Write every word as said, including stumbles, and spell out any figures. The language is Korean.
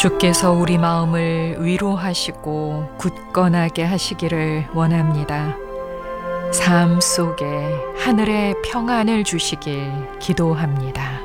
주께서 우리 마음을 위로하시고 굳건하게 하시기를 원합니다. 삶 속에 하늘의 평안을 주시길 기도합니다.